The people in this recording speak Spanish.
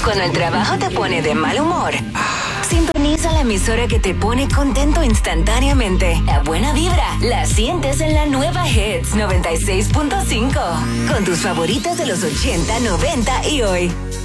Cuando el trabajo te pone de mal humor, sintoniza la emisora que te pone contento instantáneamente. La buena vibra la sientes en la nueva Hits 96.5. Con tus favoritos de los 80, 90 y hoy.